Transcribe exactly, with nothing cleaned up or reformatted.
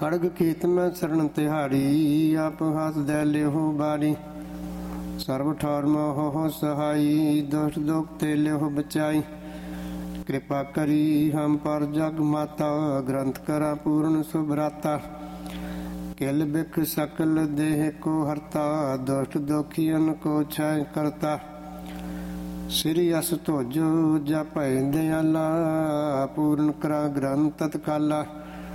खड़ग खेत में शरण तिहारी, आप हाथ दे लेहो बारी। सर्व ठौर मोह सहाई, दुष्ट दुख ते लेहो बचाई। कृपा करी हम पर जग माता, ग्रंथ करा पूर्ण सुभराता। किल बिख सकल देह को हरता, दुष्ट दुखियन को क्षय करता। श्री अस तोजो जपै दयाला, पूर्ण करा ग्रंथ तत्काला।